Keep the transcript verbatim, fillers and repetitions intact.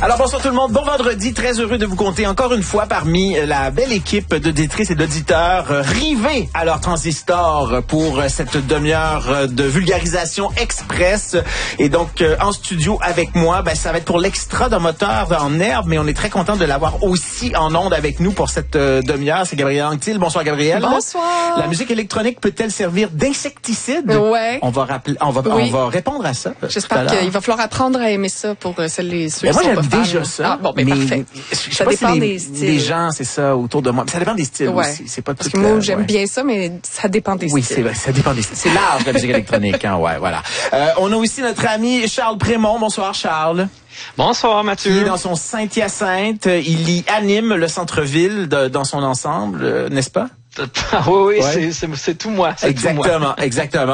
Alors bonsoir tout le monde, bon vendredi, très heureux de vous compter encore une fois parmi la belle équipe d'auditrices et d'auditeurs euh, rivés à leur transistor pour euh, cette demi-heure euh, de vulgarisation express. Et donc euh, en studio avec moi, ben, ça va être pour l'extra de moteur en herbe, mais on est très content de l'avoir aussi en onde avec nous pour cette euh, demi-heure. C'est Gabrielle Anctil. Bonsoir Gabrielle. Bonsoir. La musique électronique peut-elle servir d'insecticide? Ouais. On va rappeler, on va, oui. on va répondre à ça. J'espère qu'il va falloir apprendre à aimer ça pour euh, celles et ceux ben qui moi, sont pas j'aime déjà fans. ça. Ah, bon, ben mais parfait. Je sais Ça pas dépend si les, des styles. les gens, c'est ça, autour de moi. Ça dépend des styles Ouais. aussi. C'est pas Parce tout, que moi, euh, j'aime ouais. bien ça, mais ça dépend des Oui, styles. c'est vrai, ça dépend des styles. C'est large, la musique électronique, hein, ouais, voilà. Euh, on a aussi notre ami Charles Prémont. Bonsoir, Charles. Bonsoir, Mathieu. Il est dans son Saint-Hyacinthe. Il y anime le centre-ville de, dans son ensemble, euh, n'est-ce pas? oui, oui, Ouais. c'est, c'est, c'est tout moi. C'est exactement, tout moi. exactement.